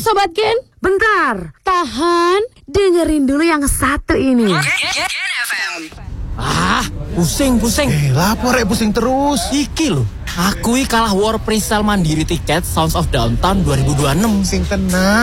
Sobat Gen. Bentar. Tahan. Dengerin dulu yang satu ini. Pusing. Lapor pusing terus. Iki lho, aku kalah war presale mandiri tiket Sounds of Downtown 2026. Sing tenang.